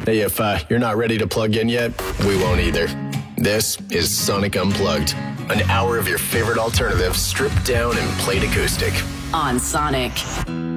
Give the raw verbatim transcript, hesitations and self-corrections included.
Hey, if uh, you're not ready to plug in yet, we won't either. This is Sonic Unplugged, an hour of your favorite alternatives stripped down and played acoustic. On Sonic.